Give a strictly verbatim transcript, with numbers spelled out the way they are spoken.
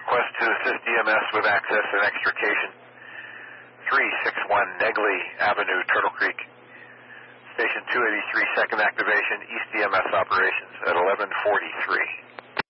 request to assist E M S with access and extrication. three sixty-one Negley Avenue, Turtle Creek. Station two eighty-three, second activation, East E M S operations at eleven forty-three.